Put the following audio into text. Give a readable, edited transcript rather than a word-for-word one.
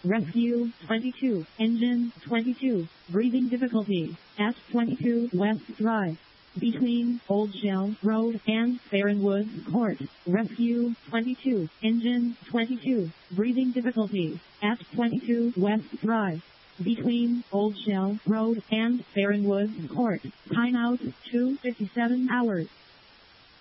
Rescue 22, Engine 22, breathing difficulty, S22 West Drive, between Old Shell Road and Farronwoods Court. Rescue 22, Engine 22, breathing difficulty, S22 West Drive, between Old Shell Road and Farronwoods Court. Timeout 2:57 hours.